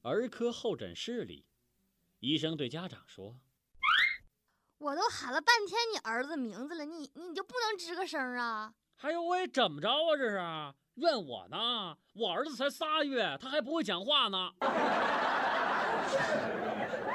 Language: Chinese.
儿科候诊室里，医生对家长说：“ 我都喊了半天你儿子名字了，你就不能吱个声啊？” 还有喂，怎么着啊？这是怨我呢？我儿子才3月，他还不会讲话呢。